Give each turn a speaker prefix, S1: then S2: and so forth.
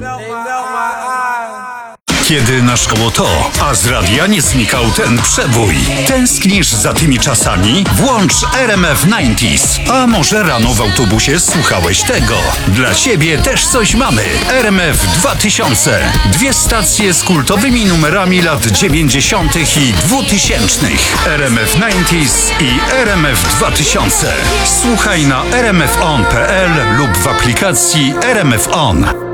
S1: Kiedy naszło to, a z radia nie znikał ten przebój. Tęsknisz za tymi czasami? Włącz RMF 90s. A może rano w autobusie słuchałeś tego? Dla ciebie też coś mamy. RMF 2000. 2 stacje z kultowymi numerami lat 90. i 2000. RMF 90s i RMF 2000. Słuchaj na rmfon.pl lub w aplikacji RMF On.